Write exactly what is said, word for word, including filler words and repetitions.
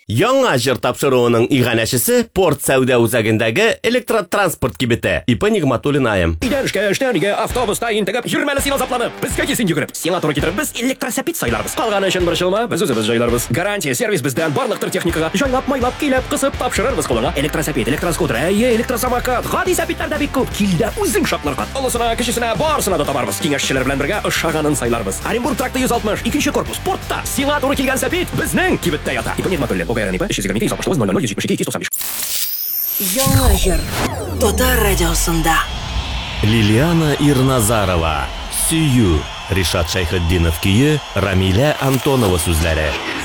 Яңа җыр тапшыруының иганәчесе порт сәүдә үзәгендәге электротранспорт кибете. Ипа Нигъматуллин айым. Идән эшкә, эштән өйгә, автобуста интегеп, йөрмәле син азапланып, безгә кисен йөгереп, сиңа туры китереп, без электросәпит сайларбыз. Калганы өчен борчылма, без үзебез җайларбыз. Гарантия сервис бездән барлыктыр техникага. Җайлап, майлап, килеп, кысып тапшырырбыз кулыңа. Электросәпит, электроскутер, әйе, электросамокат, гади сәпитләр дә бик күп. Килдә үзең шатларга. Олысына, кечесенә, барысына да табарбыз. Киңәшчеләр белән бергә ошаганын сайларбыз. Оренбург тракты йөз алтмыш, икенче корпус, портта. Сиңа туры килгән сәпит безнең кибеттә ята. Ипа Нигъматуллин, ОГРН ИП өч йөз егерме ике йөз алтмыш тугыз ноль ноль йөз җитмеш ике йөз туксан биш. Яңа җыр Татар радиосында. Лилиана Ирназарова. Сөю. Ришат Шайхетдинов көе, Рамилә Антонова сүзләре.